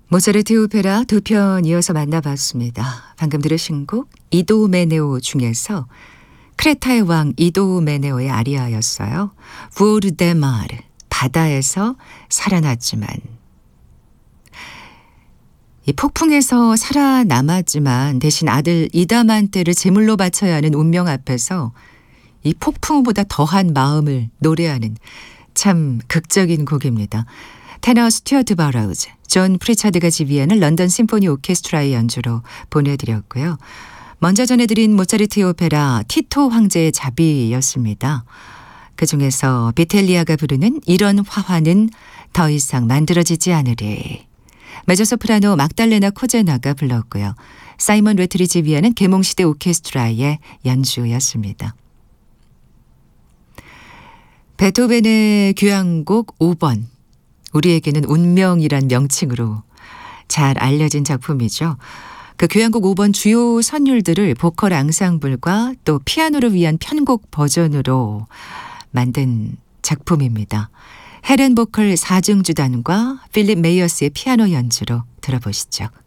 모차르트 오페라 두 편 이어서 만나봤습니다. 방금 들으신 곡 이도메네오 중에서 크레타의 왕 이도메네오의 아리아였어요. 부오르 데 마르, 바다에서 살아났지만. 이 폭풍에서 살아남았지만 대신 아들 이다만테를 제물로 바쳐야 하는 운명 앞에서 이 폭풍보다 더한 마음을 노래하는 참 극적인 곡입니다. 테너 스튜어트 바로우즈, 존 프리차드가 지휘하는 런던 심포니 오케스트라의 연주로 보내드렸고요. 먼저 전해드린 모차르트의 오페라 티토 황제의 자비였습니다. 그중에서 비텔리아가 부르는 이런 화환은 더 이상 만들어지지 않으리. 메조소프라노 막달레나 코제나가 불렀고요. 사이먼 레틀이 지휘하는 계몽시대 오케스트라의 연주였습니다. 베토벤의 교향곡 5번. 우리에게는 운명이란 명칭으로 잘 알려진 작품이죠. 그 교향곡 5번 주요 선율들을 보컬 앙상블과 또 피아노를 위한 편곡 버전으로 만든 작품입니다. 헬렌 보컬 4중주단과 필립 메이어스의 피아노 연주로 들어보시죠.